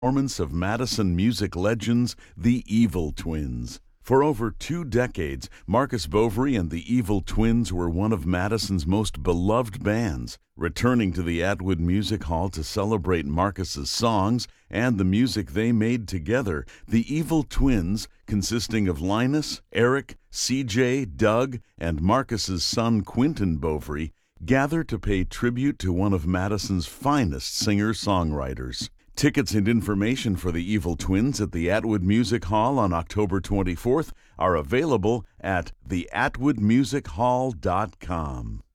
performance of Madison music legends, the Evil Twins. For over 2 decades, Marcus Bovary and the Evil Twins were one of Madison's most beloved bands. Returning to the Atwood Music Hall to celebrate Marcus's songs and the music they made together, the Evil Twins, consisting of Linus, Eric, CJ, Doug, and Marcus's son Quentin Bovary, gather to pay tribute to one of Madison's finest singer-songwriters. Tickets and information for the Evil Twins at the Atwood Music Hall on October 24th are available at theatwoodmusichall.com.